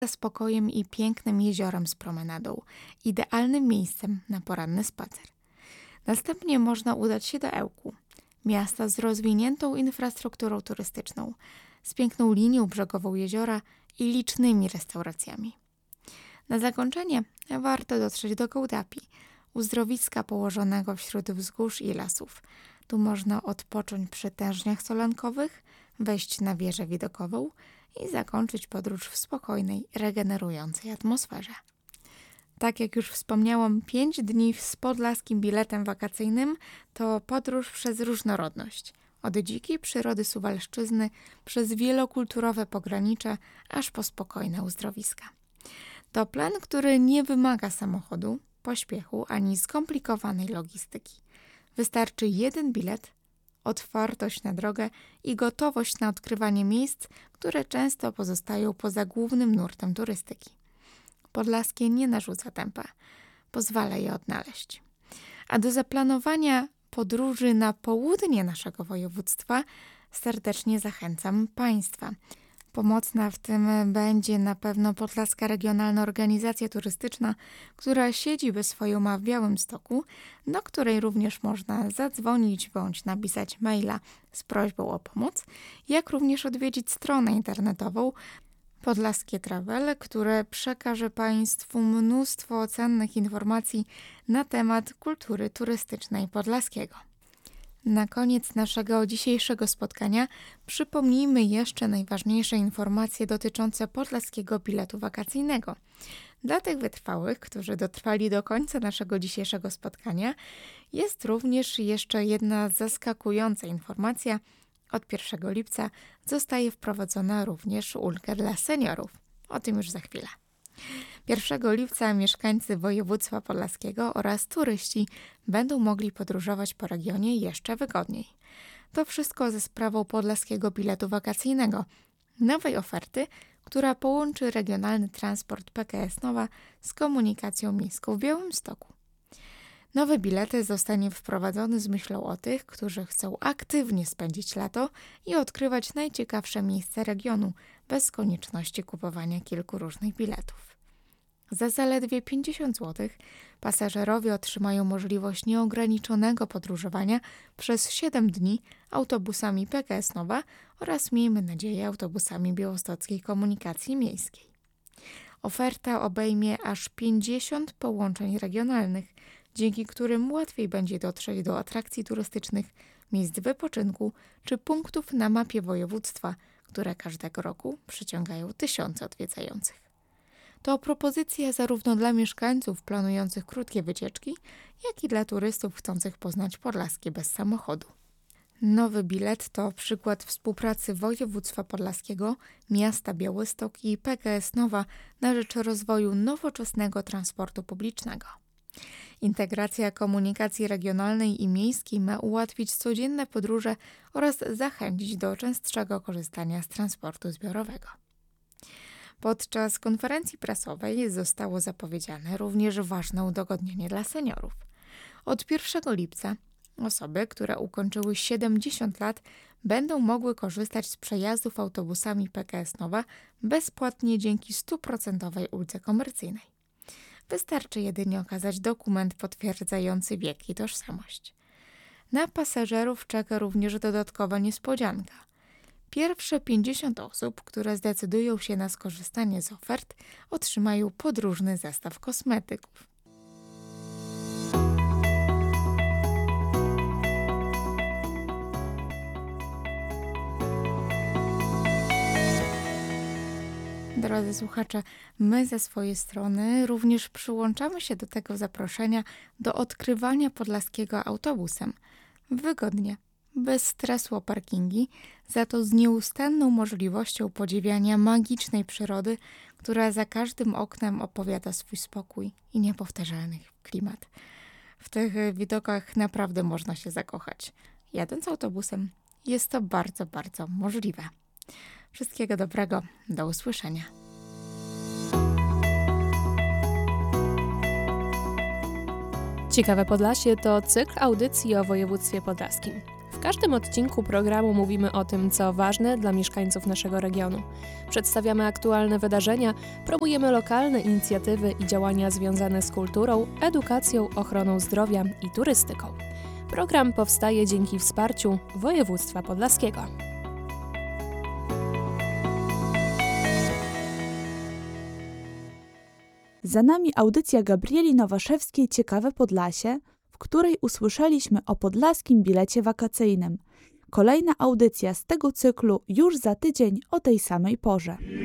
spokojem i pięknym jeziorem z promenadą, idealnym miejscem na poranny spacer. Następnie można udać się do Ełku, miasta z rozwiniętą infrastrukturą turystyczną, z piękną linią brzegową jeziora i licznymi restauracjami. Na zakończenie warto dotrzeć do Kołdapi, uzdrowiska położonego wśród wzgórz i lasów. Tu można odpocząć przy tężniach solankowych, wejść na wieżę widokową i zakończyć podróż w spokojnej, regenerującej atmosferze. Tak jak już wspomniałam, 5 dni z podlaskim biletem wakacyjnym to podróż przez różnorodność. Od dzikiej przyrody Suwalszczyzny, przez wielokulturowe pogranicze, aż po spokojne uzdrowiska. To plan, który nie wymaga samochodu, pośpiechu ani skomplikowanej logistyki. Wystarczy jeden bilet, otwartość na drogę i gotowość na odkrywanie miejsc, które często pozostają poza głównym nurtem turystyki. Podlaskie nie narzuca tempa, pozwala je odnaleźć. A do zaplanowania podróży na południe naszego województwa serdecznie zachęcam Państwa. Pomocna w tym będzie na pewno Podlaska Regionalna Organizacja Turystyczna, która siedzibę swoją ma w Białymstoku, do której również można zadzwonić bądź napisać maila z prośbą o pomoc, jak również odwiedzić stronę internetową Podlaskie Travel, które przekaże Państwu mnóstwo cennych informacji na temat kultury turystycznej Podlaskiego. Na koniec naszego dzisiejszego spotkania przypomnijmy jeszcze najważniejsze informacje dotyczące podlaskiego biletu wakacyjnego. Dla tych wytrwałych, którzy dotrwali do końca naszego dzisiejszego spotkania, jest również jeszcze jedna zaskakująca informacja. Od 1 lipca zostaje wprowadzona również ulga dla seniorów. O tym już za chwilę. 1 lipca mieszkańcy województwa podlaskiego oraz turyści będą mogli podróżować po regionie jeszcze wygodniej. To wszystko ze sprawą podlaskiego biletu wakacyjnego, nowej oferty, która połączy regionalny transport PKS Nowa z komunikacją miejską w Białymstoku. Nowy bilet zostanie wprowadzony z myślą o tych, którzy chcą aktywnie spędzić lato i odkrywać najciekawsze miejsca regionu bez konieczności kupowania kilku różnych biletów. Za zaledwie 50 zł pasażerowie otrzymają możliwość nieograniczonego podróżowania przez 7 dni autobusami PKS Nowa oraz, miejmy nadzieję, autobusami białostockiej komunikacji miejskiej. Oferta obejmie aż 50 połączeń regionalnych, dzięki którym łatwiej będzie dotrzeć do atrakcji turystycznych, miejsc wypoczynku czy punktów na mapie województwa, które każdego roku przyciągają tysiące odwiedzających. To propozycja zarówno dla mieszkańców planujących krótkie wycieczki, jak i dla turystów chcących poznać Podlaskie bez samochodu. Nowy bilet to przykład współpracy województwa podlaskiego, miasta Białystok i PKS Nowa na rzecz rozwoju nowoczesnego transportu publicznego. Integracja komunikacji regionalnej i miejskiej ma ułatwić codzienne podróże oraz zachęcić do częstszego korzystania z transportu zbiorowego. Podczas konferencji prasowej zostało zapowiedziane również ważne udogodnienie dla seniorów. Od 1 lipca osoby, które ukończyły 70 lat, będą mogły korzystać z przejazdów autobusami PKS Nowa bezpłatnie dzięki 100% uldze komercyjnej. Wystarczy jedynie okazać dokument potwierdzający wiek i tożsamość. Na pasażerów czeka również dodatkowa niespodzianka. Pierwsze 50 osób, które zdecydują się na skorzystanie z ofert, otrzymają podróżny zestaw kosmetyków. Drodzy słuchacze, my ze swojej strony również przyłączamy się do tego zaproszenia do odkrywania podlaskiego autobusem. Wygodnie, bez stresu o parkingi, za to z nieustanną możliwością podziwiania magicznej przyrody, która za każdym oknem opowiada swój spokój i niepowtarzalny klimat. W tych widokach naprawdę można się zakochać. Jadąc autobusem jest to bardzo, bardzo możliwe. Wszystkiego dobrego, do usłyszenia. Ciekawe Podlasie to cykl audycji o województwie podlaskim. W W każdym odcinku programu mówimy o tym, co ważne dla mieszkańców naszego regionu. Przedstawiamy aktualne wydarzenia, promujemy lokalne inicjatywy i działania związane z kulturą, edukacją, ochroną zdrowia i turystyką. Program powstaje dzięki wsparciu województwa podlaskiego. Za nami audycja Gabrieli Nowaszewskiej Ciekawe Podlasie, w której usłyszeliśmy o podlaskim bilecie wakacyjnym. Kolejna audycja z tego cyklu już za tydzień o tej samej porze.